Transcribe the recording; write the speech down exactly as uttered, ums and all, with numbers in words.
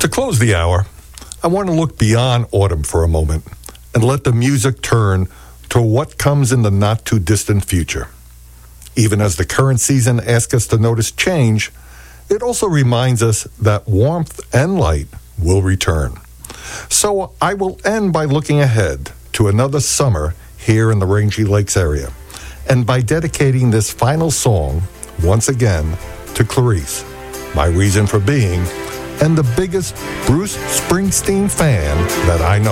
To close the hour, I want to look beyond autumn for a moment and let the music turn to what comes in the not-too-distant future. Even as the current season asks us to notice change, it also reminds us that warmth and light will return. So I will end by looking ahead to another summer here in the Rangeley Lakes area, and by dedicating this final song, once again, to Clarice, my reason for being, and the biggest Bruce Springsteen fan that I know.